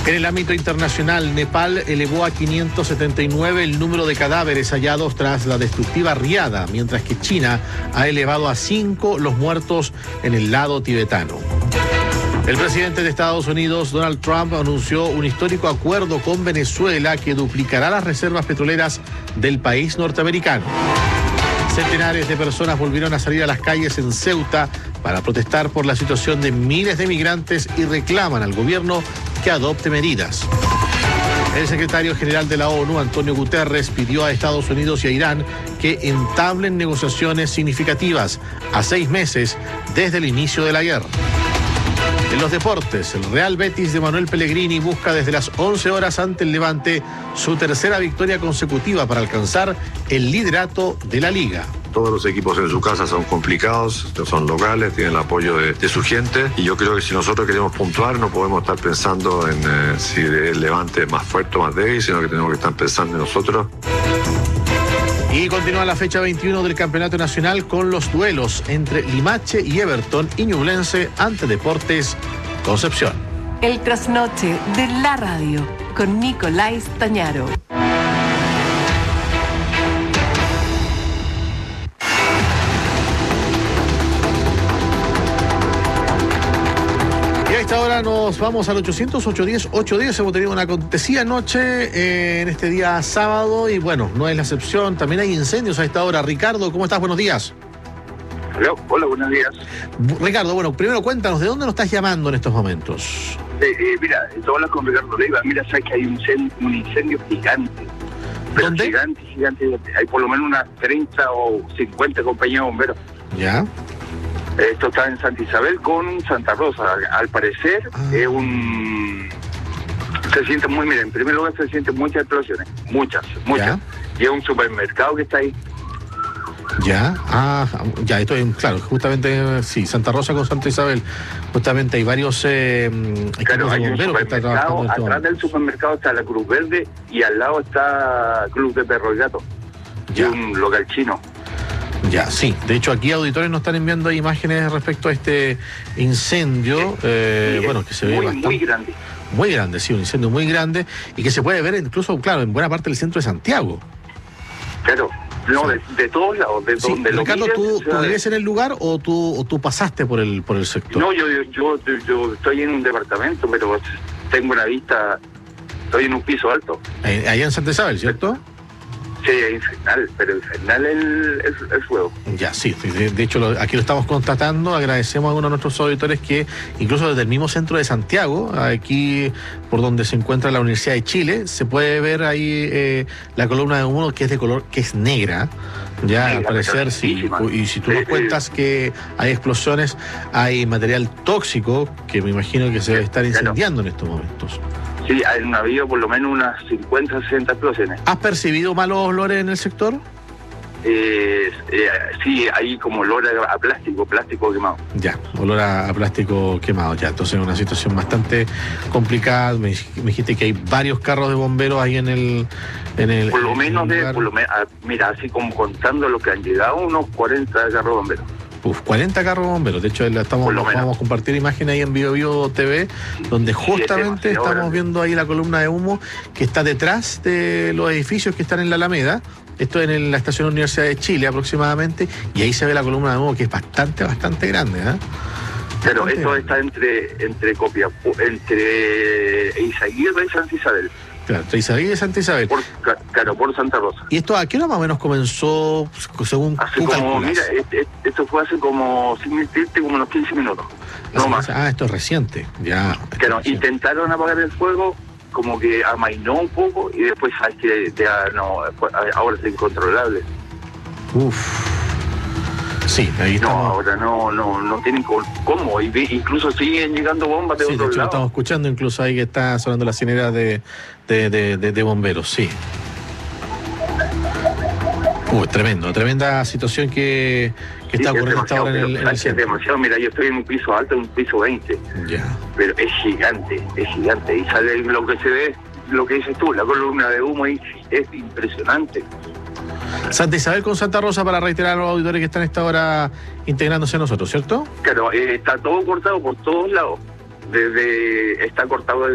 En el ámbito internacional, Nepal elevó a 579 el número de cadáveres hallados tras la destructiva riada, mientras que China ha elevado a 5 los muertos en el lado tibetano. El presidente de Estados Unidos, Donald Trump, anunció un histórico acuerdo con Venezuela que duplicará las reservas petroleras del país norteamericano. Centenares de personas volvieron a salir a las calles en Ceuta para protestar por la situación de miles de migrantes y reclaman al gobierno que adopte medidas. El secretario general de la ONU, Antonio Guterres, pidió a Estados Unidos y a Irán que entablen negociaciones significativas a 6 meses desde el inicio de la guerra. En los deportes, el Real Betis de Manuel Pellegrini busca desde las 11 horas ante el Levante su tercera victoria consecutiva para alcanzar el liderato de la liga. Todos los equipos en su casa son complicados, son locales, tienen el apoyo de su gente, y yo creo que si nosotros queremos puntuar no podemos estar pensando en si el Levante es más fuerte o más débil, sino que tenemos que estar pensando en nosotros. Y continúa la fecha 21 del Campeonato Nacional con los duelos entre Limache y Everton y Ñublense ante Deportes Concepción. El trasnoche de la radio con Nicolás Tañaro. Y a esta hora nos vamos al 800-810-810. Hemos tenido una acontecida noche en este día sábado y bueno, no es la excepción. También hay incendios a esta hora. Ricardo, ¿cómo estás? Buenos días. Hola, buenos días. Ricardo, bueno, primero cuéntanos, ¿de dónde nos estás llamando en estos momentos? Mira, tú hablas con Ricardo Leiva. Mira, sabes que hay un incendio gigante. Pero ¿dónde? Gigante. Hay por lo menos unas 30 o 50 compañías de bomberos. Ya. Esto está en Santa Isabel con Santa Rosa. Al parecer es se siente muy, mira, en primer lugar se sienten muchas explosiones. Muchas. Ya. Y es un supermercado que está ahí. Ya, ya, esto es, claro, justamente, sí, Santa Rosa con Santa Isabel, justamente hay varios Claro, hay un bomberos que están trabajando en atrás del supermercado está la Cruz Verde y al lado está Club de Perro y Gato, y un local chino. Ya, sí, de hecho aquí auditores nos están enviando imágenes respecto a este incendio, bueno, que se ve bastante... Muy grande. Muy grande, sí, un incendio muy grande y que se puede ver incluso, claro, en buena parte del centro de Santiago. Claro. No, de todos lados, de sí, donde Ricardo, lo ¿tú mires, vives en el lugar o tú pasaste por el sector? No, yo estoy en un departamento, pero tengo una vista, estoy en un piso alto. Allá en Santa Isabel, ¿cierto? Sí, es infernal, pero infernal el fuego. Ya, sí, de hecho aquí lo estamos constatando. Agradecemos a algunos de nuestros auditores que incluso desde el mismo centro de Santiago, aquí por donde se encuentra la Universidad de Chile, se puede ver ahí la columna de humo que es de color, que es negra, ya al parecer, sí, y si tú nos cuentas que hay explosiones, hay material tóxico que me imagino que se debe estar incendiando en estos momentos. Sí, ha habido por lo menos unas 50, 60 explosiones. ¿Has percibido malos olores en el sector? Sí, hay como olor a plástico quemado. Ya, olor a plástico quemado, ya. Entonces es una situación bastante complicada. Me dijiste que hay varios carros de bomberos ahí en el por lo menos, mira, así como contando lo que han llegado, unos 40 carros de bomberos. 40 carros bomberos. De hecho, vamos a compartir imagen ahí en BioBio TV, donde justamente estamos viendo ahí la columna de humo que está detrás de los edificios que están en la Alameda. Esto es en la estación Universidad de Chile aproximadamente, y ahí se ve la columna de humo que es bastante grande, ¿eh? Pero esto está entre Eizaguirre y Santa Isabel. Claro, entre Isaguirre y Santa Isabel. Por Santa Rosa. ¿Y esto a qué hora más o menos comenzó, según tú calculas? Mira, esto fue hace como, sin mentirte, como unos 15 minutos. No más. Esto es reciente, ya. Claro, intentaron apagar el fuego, como que amainó un poco, y después sabes que ahora es incontrolable. Sí, ahí estamos. Ahora no tienen cómo, incluso siguen llegando bombas de otro lado. Estamos escuchando incluso ahí que está sonando la sirena de bomberos, sí. Tremenda situación que está ocurriendo hasta ahora en el centro. Es demasiado, mira, yo estoy en un piso alto, en un piso 20. Ya. Pero es gigante, y sale lo que se ve, lo que dices tú, la columna de humo es impresionante. Santa Isabel con Santa Rosa, para reiterar a los auditores que están a esta hora integrándose a nosotros, ¿cierto? Claro, está todo cortado por todos lados. Está cortado